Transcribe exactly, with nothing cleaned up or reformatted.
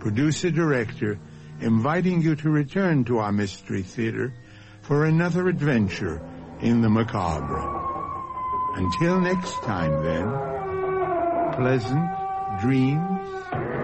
producer-director, inviting you to return to our Mystery Theater for another adventure in the macabre. Until next time, then, pleasant dreams.